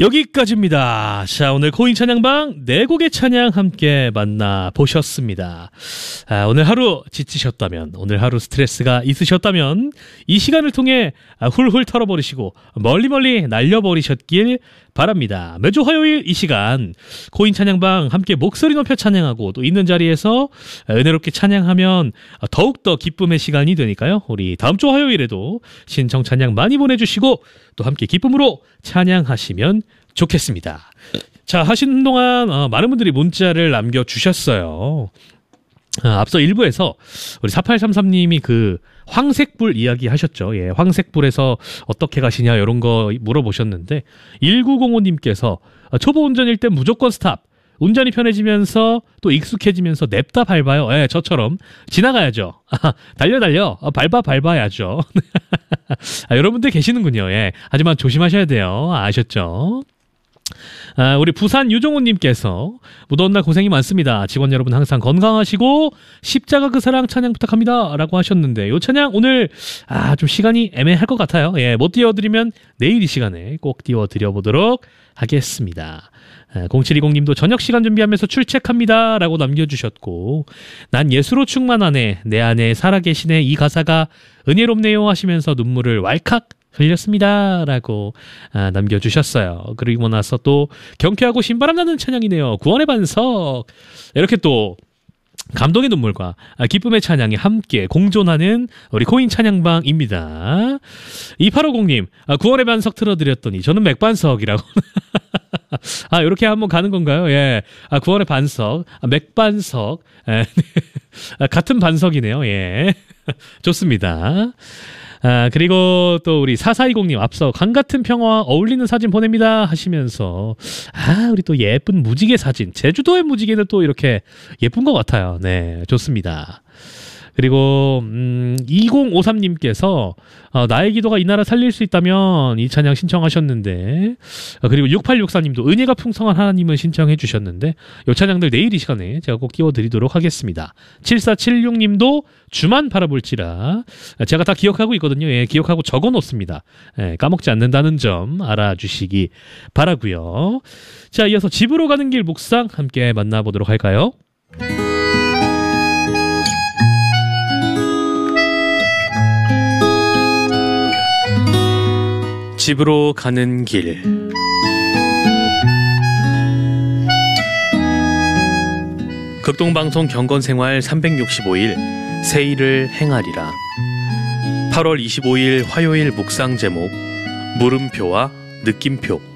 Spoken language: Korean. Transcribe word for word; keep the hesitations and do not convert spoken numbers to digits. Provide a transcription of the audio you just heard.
여기까지입니다. 자, 오늘 코인 찬양방 네 곡의 찬양 함께 만나보셨습니다. 아, 오늘 하루 지치셨다면, 오늘 하루 스트레스가 있으셨다면 이 시간을 통해 훌훌 털어버리시고 멀리 멀리 날려버리셨길 바랍니다. 매주 화요일 이 시간 코인 찬양방 함께 목소리 높여 찬양하고 또 있는 자리에서 은혜롭게 찬양하면 더욱더 기쁨의 시간이 되니까요. 우리 다음 주 화요일에도 신청 찬양 많이 보내주시고 또 함께 기쁨으로 찬양하시면 좋겠습니다. 자, 하시는 동안 어, 많은 분들이 문자를 남겨주셨어요. 아, 앞서 일부에서 우리 사팔삼삼 님이 그 황색불 이야기 하셨죠. 예, 황색불에서 어떻게 가시냐 이런 거 물어보셨는데 일구공오 님께서 초보 운전일 때 무조건 스탑. 운전이 편해지면서 또 익숙해지면서 냅다 밟아요. 예, 저처럼 지나가야죠. 달려 달려 밟아 밟아야죠. 아, 여러분들 계시는군요. 예, 하지만 조심하셔야 돼요. 아셨죠? 아, 우리 부산 유종훈님께서 무더운 날 고생이 많습니다. 직원 여러분 항상 건강하시고 십자가 그 사랑 찬양 부탁합니다 라고 하셨는데 요 찬양 오늘 아, 좀 시간이 애매할 것 같아요. 예, 못 띄워드리면 내일 이 시간에 꼭 띄워드려보도록 하겠습니다. 아, 공칠이공 님도 저녁 시간 준비하면서 출첵합니다 라고 남겨주셨고, 난 예수로 충만하네 내 안에 살아계시네 이 가사가 은혜롭네요 하시면서 눈물을 왈칵 흘렸습니다 라고 아, 남겨주셨어요. 그리고 나서 또 경쾌하고 신바람 나는 찬양이네요. 구원의 반석. 이렇게 또 감동의 눈물과 기쁨의 찬양이 함께 공존하는 우리 코인 찬양방입니다. 이팔오공 님 구원의 반석 틀어드렸더니 저는 맥반석이라고. 아, 이렇게 한번 가는 건가요? 예. 아, 구원의 반석, 아, 맥반석. 예. 아, 같은 반석이네요. 예. 좋습니다. 아, 그리고 또 우리 사사이공 님 앞서 강 같은 평화와 어울리는 사진 보냅니다 하시면서, 아, 우리 또 예쁜 무지개 사진, 제주도의 무지개는 또 이렇게 예쁜 것 같아요. 네, 좋습니다. 그리고 음, 이공오삼 님께서 어, 나의 기도가 이 나라 살릴 수 있다면 이 찬양 신청하셨는데, 어, 그리고 육팔육사 님도 은혜가 풍성한 하나님을 신청해 주셨는데 이 찬양들 내일 이 시간에 제가 꼭 끼워드리도록 하겠습니다. 칠사칠육 님도 주만 바라볼지라, 제가 다 기억하고 있거든요. 예, 기억하고 적어놓습니다. 예, 까먹지 않는다는 점 알아주시기 바라고요. 자, 이어서 집으로 가는 길 묵상 함께 만나보도록 할까요? 집으로 가는 길. 극동방송 경건생활 삼백육십오 일 새 일을 행하리라. 팔월 이십오일 화요일 묵상 제목 물음표와 느낌표.